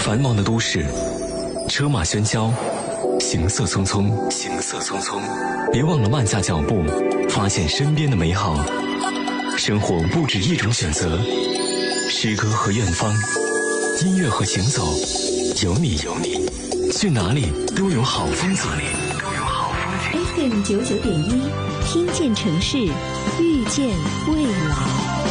繁忙的都市，车马喧嚣，行色匆匆，别忘了慢下脚步，发现身边的美好。生活不止一种选择，诗歌和远方，音乐和行走，有你，去哪里都有好风景。 FM 99.1，听见城市，遇见未来。